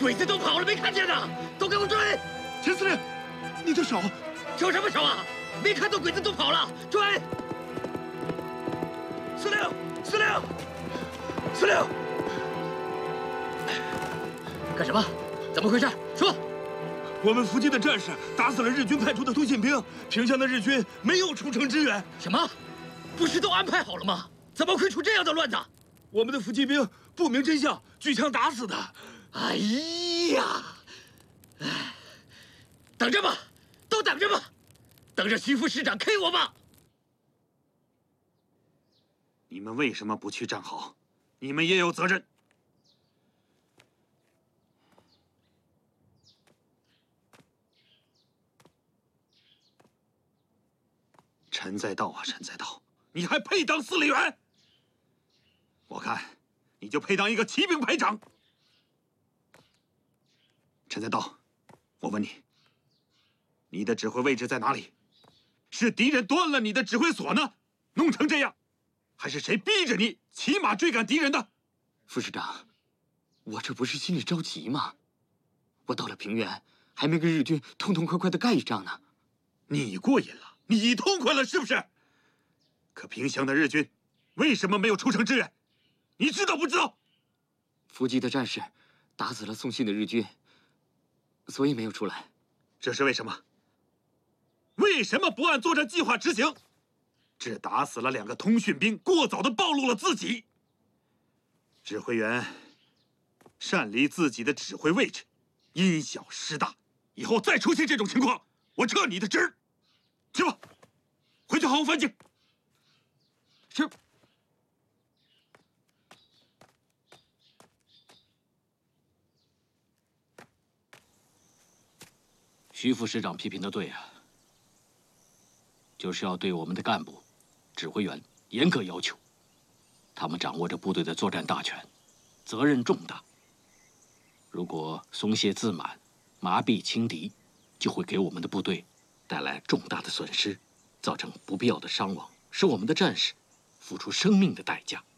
鬼子都跑了，没看见呢！都给我追！ 田司令，你的手！ 手什么手啊？没看到鬼子都跑了，追！司令，司令，司令！干什么？怎么回事？说！ 我们伏击的战士打死了日军派出的通信兵，平乡的日军没有出城支援。 什么？不是都安排好了吗？怎么会出这样的乱子？ 我们的伏击兵不明真相，举枪打死的。 哎呀！等着吧，都等着吧，等着徐副师长 K 我吧。 你们为什么不去站好？你们也有责任。陈再道啊，陈再道，你还配当司令员？我看你就配当一个骑兵排长。陈再道，我问你，你的指挥位置在哪里？是敌人断了你的指挥所呢，弄成这样，还是谁逼着你骑马追赶敌人的？ 副师长，我这不是心里着急吗？我到了平原，还没跟日军痛痛快快的干一仗呢。 你过瘾了，你痛快了是不是？可平乡的日军为什么没有出城支援？你知道不知道？ 伏击的战士打死了送信的日军，所以没有出来。 这是为什么？为什么不按作战计划执行？只打死了2个通讯兵，过早的暴露了自己。指挥员擅离自己的指挥位置，因小失大。以后再出现这种情况，我撤你的职。去吧，回去好好反省。 是。 徐副师长批评的对啊，就是要对我们的干部、指挥员严格要求。他们掌握着部队的作战大权，责任重大。如果松懈自满、麻痹轻敌，就会给我们的部队带来重大的损失，造成不必要的伤亡，使我们的战士付出生命的代价。